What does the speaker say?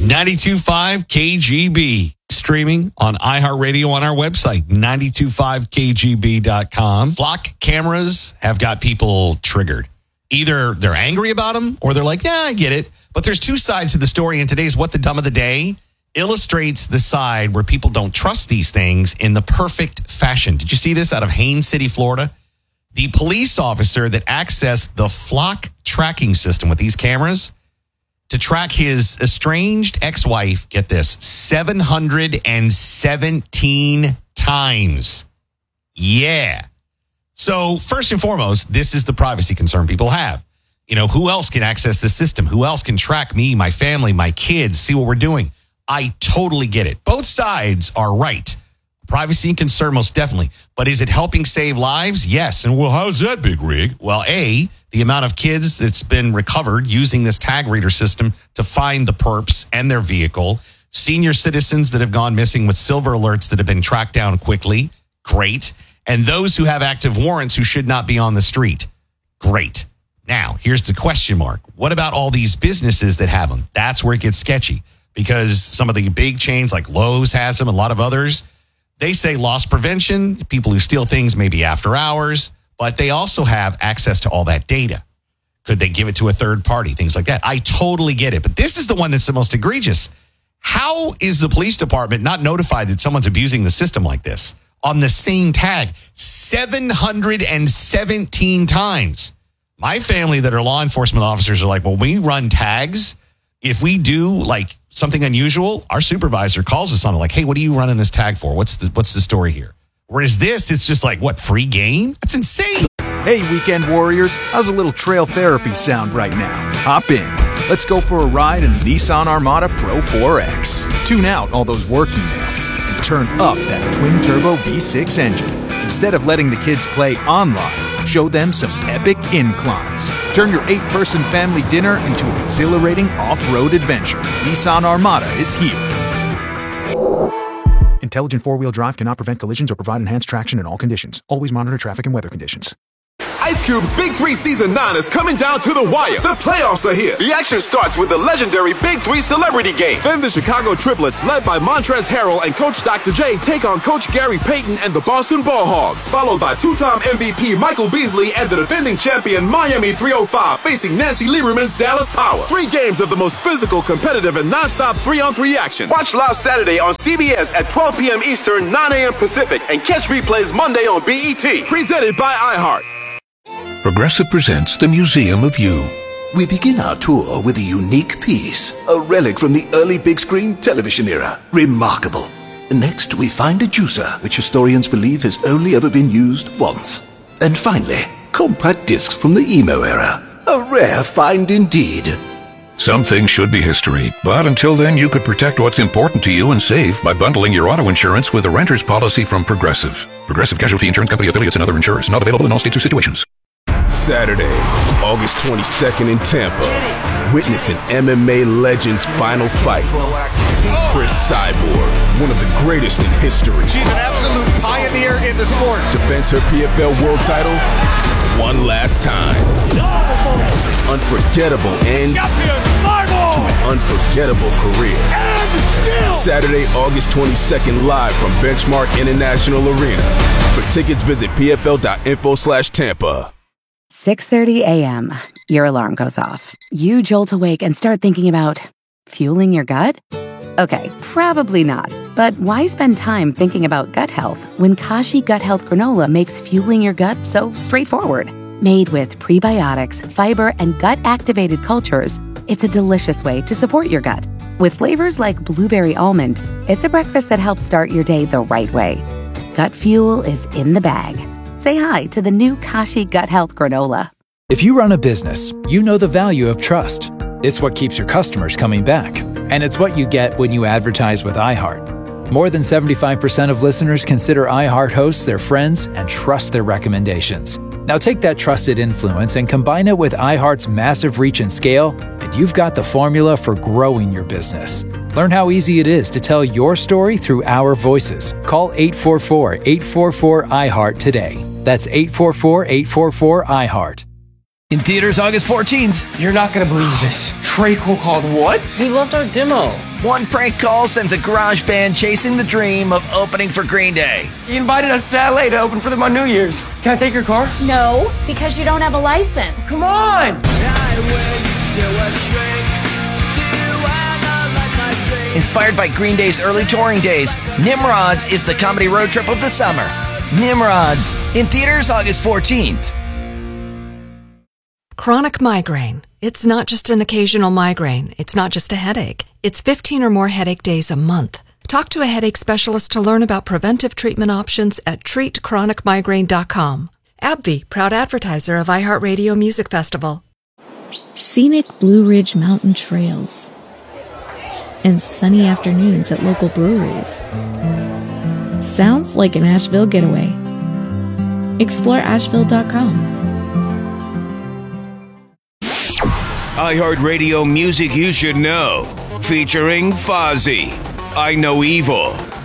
92.5 KGB. Streaming on iHeartRadio on our website, 925kgb.com. Flock cameras have got people triggered. Either they're angry about them or they're like, yeah, I get it. But there's two sides to the story, and today's What the Dumb of the Day illustrates the side where people don't trust these things in the perfect fashion. Did you see this out of Haines City, Florida? The police officer that accessed the Flock tracking system with these cameras to track his estranged ex-wife, get this, 717 times. Yeah. So first and foremost, this is the privacy concern people have. You know, who else can access the system? Who else can track me, my family, my kids, see what we're doing? I totally get it. Both sides are right. Privacy concern, most definitely. But is it helping save lives? Yes. And well, how's that, Big Rig? Well, A, the amount of kids that's been recovered using this tag reader system to find the perps and their vehicle. Senior citizens that have gone missing with silver alerts that have been tracked down quickly. Great. And those who have active warrants who should not be on the street. Great. Now, here's the question mark. What about all these businesses that have them? That's where it gets sketchy. Because some of the big chains like Lowe's has them, a lot of others, they say loss prevention, people who steal things maybe after hours, but they also have access to all that data. Could they give it to a third party? Things like that. I totally get it. But this is the one that's the most egregious. How is the police department not notified that someone's abusing the system like this? On the same tag, 717 times. My family that are law enforcement officers are like, well, we run tags. If we do like something unusual, our supervisor calls us on it like, hey, what are you running this tag for? What's the story here? Whereas this, it's just like, what, free game? That's insane. Hey, weekend warriors, how's a little trail therapy sound right now? Hop in. Let's go for a ride in the Nissan Armada Pro 4X. Tune out all those work emails and turn up that twin-turbo V6 engine. Instead of letting the kids play online, show them some epic inclines. Turn your 8-person family dinner into an exhilarating off-road adventure. Nissan Armada is here. Intelligent four-wheel drive cannot prevent collisions or provide enhanced traction in all conditions. Always monitor traffic and weather conditions. Ice Cube's Big 3 Season 9 is coming down to the wire. The playoffs are here. The action starts with the legendary Big 3 Celebrity Game. Then the Chicago Triplets, led by Montrezl Harrell and Coach Dr. J, take on Coach Gary Payton and the Boston Ball Hogs. Followed by two-time MVP Michael Beasley and the defending champion Miami 305 facing Nancy Lieberman's Dallas Power. 3 games of the most physical, competitive, and non-stop 3-on-3 action. Watch live Saturday on CBS at 12 p.m. Eastern, 9 a.m. Pacific, and catch replays Monday on BET. Presented by iHeart. Progressive presents the Museum of You. We begin our tour with a unique piece, a relic from the early big screen television era. Remarkable. Next, we find a juicer, which historians believe has only ever been used once. And finally, compact discs from the emo era. A rare find indeed. Some things should be history, but until then you could protect what's important to you and save by bundling your auto insurance with a renter's policy from Progressive. Progressive Casualty Insurance Company affiliates and other insurers. Not available in all states or situations. Saturday, August 22nd in Tampa. Witness an MMA legend's final fight. Chris Cyborg, one of the greatest in history. She's an absolute pioneer in the sport. Defends her PFL world title one last time. Unforgettable end to an unforgettable career. Saturday, August 22nd, live from Benchmark International Arena. For tickets, visit pfl.info/Tampa. 6:30 a.m. Your alarm goes off. You jolt awake and start thinking about fueling your gut? Okay, probably not. But why spend time thinking about gut health when Kashi Gut Health Granola makes fueling your gut so straightforward? Made with prebiotics, fiber, and gut-activated cultures, it's a delicious way to support your gut. With flavors like blueberry almond, it's a breakfast that helps start your day the right way. Gut fuel is in the bag. Say hi to the new Kashi Gut Health Granola. If you run a business, you know the value of trust. It's what keeps your customers coming back. And it's what you get when you advertise with iHeart. More than 75% of listeners consider iHeart hosts their friends and trust their recommendations. Now take that trusted influence and combine it with iHeart's massive reach and scale, and you've got the formula for growing your business. Learn how easy it is to tell your story through our voices. Call 844-844-iHeart today. That's 844-844-iHeart. In theaters August 14th. You're not going to believe this. Trey Cole called what? He loved our demo. One prank call sends a garage band chasing the dream of opening for Green Day. You invited us to LA to open for them on New Year's. Can I take your car? No, because you don't have a license. Come on! Inspired by Green Day's early touring days, Nimrods is the comedy road trip of the summer. Nimrods, in theaters August 14th. Chronic migraine. It's not just an occasional migraine. It's not just a headache. It's 15 or more headache days a month. Talk to a headache specialist to learn about preventive treatment options at treatchronicmigraine.com. AbbVie, proud advertiser of iHeartRadio Music Festival. Scenic Blue Ridge Mountain trails and sunny afternoons at local breweries. Sounds like an Asheville getaway. Explore Asheville.com. iHeartRadio Music You Should Know, featuring Fozzy, I Know Evil.